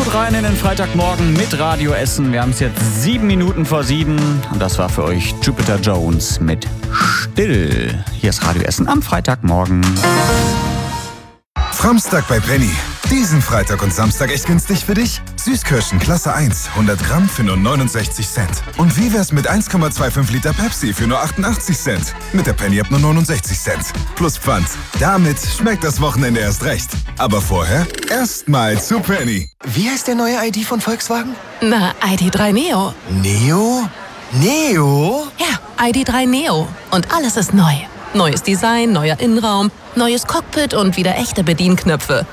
Haut rein in den Freitagmorgen mit Radio Essen. Wir haben es jetzt 7 Minuten vor 7 und das war für euch Jupiter Jones mit Still. Hier ist Radio Essen am Freitagmorgen. Framstag bei Penny. Diesen Freitag und Samstag echt günstig für dich? Süßkirschen Klasse 1, 100 Gramm für nur 69 Cent. Und wie wär's mit 1,25 Liter Pepsi für nur 88 Cent? Mit der Penny ab nur 69 Cent. Plus Pfand. Damit schmeckt das Wochenende erst recht. Aber vorher erstmal zu Penny. Wie heißt der neue ID von Volkswagen? Na, ID.3 Neo. Neo? Neo? Ja, ID.3 Neo. Und alles ist neu. Neues Design, neuer Innenraum, neues Cockpit und wieder echte Bedienknöpfe.